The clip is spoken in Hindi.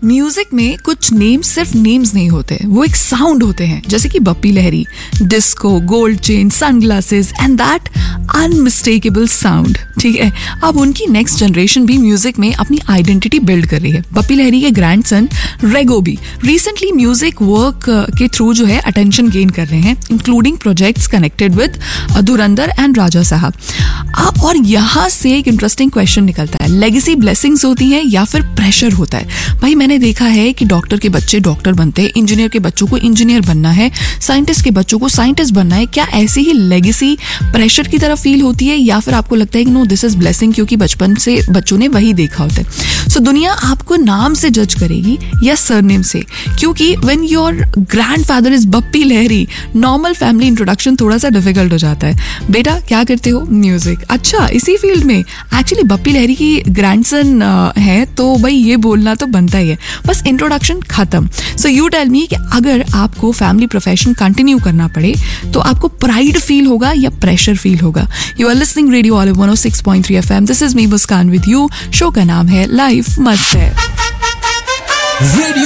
म्यूजिक में कुछ नेम्स सिर्फ नेम्स नहीं होते, वो एक साउंड होते हैं, जैसे कि Bappi Lahiri, disco, gold chain, sunglasses and that unmistakable sound. ठीक है, अब उनकी नेक्स्ट जनरेशन भी म्यूजिक में अपनी आइडेंटिटी बिल्ड कर रही है। बप्पी लहरी के ग्रैंडसन रेगो भी रिसेंटली म्यूजिक वर्क के थ्रू जो है अटेंशन गेन कर रहे हैं, including projects connected with Dhurandhar and राजा साहब। और यहाँ से एक इंटरेस्टिंग क्वेश्चन निकलता है, लेगेसी ब्लेसिंग्स होती है या फिर प्रेशर होता है? भाई मैंने देखा है कि डॉक्टर के बच्चे डॉक्टर बनते हैं, इंजीनियर के बच्चों को इंजीनियर बनना है, साइंटिस्ट के बच्चों को साइंटिस्ट बनना है। क्या ऐसी ही लेगेसी प्रेशर की तरफ फील होती है, या फिर आपको लगता है कि नो दिस इज ब्लेसिंग, क्योंकि बचपन से बच्चों ने वही देखा होता है? सो दुनिया आपको नाम से जज करेगी या सरनेम से, क्योंकि when your grandfather is Bappi Lahiri, normal family introduction थोड़ा सा डिफिकल्ट हो जाता है। बेटा क्या करते हो? म्यूजिक। अच्छा, इसी फील्ड में? एक्चुअली बप्पी लहरी की ग्रैंडसन है, तो भाई ये बोलना तो बनता ही है, बस इंट्रोडक्शन खत्म। सो यू टेल मी कि अगर आपको फैमिली प्रोफेशन कंटिन्यू करना पड़े तो आपको प्राइड फील होगा या प्रेशर फील होगा? You are listening radio olive 106.3 FM। This is me Muskan with you. Show का नाम है लाइफ मस्त है।